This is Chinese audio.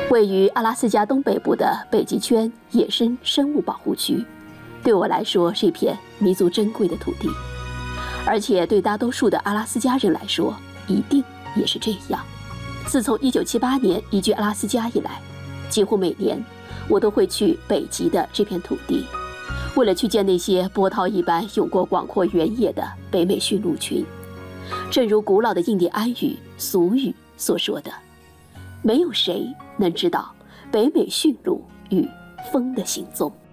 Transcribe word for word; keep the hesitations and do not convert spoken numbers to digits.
位于阿拉斯加东北部的北极圈野生生物保护区，对我来说是一片弥足珍贵的土地，而且对大多数的阿拉斯加人来说，一定也是这样。自从一九七八年移居阿拉斯加以来，几乎每年我都会去北极的这片土地，为了去见那些波涛一般涌过广阔原野的北美驯鹿群。正如古老的印第安语俗语所说的，没有谁能知道北美驯鹿与风的行踪。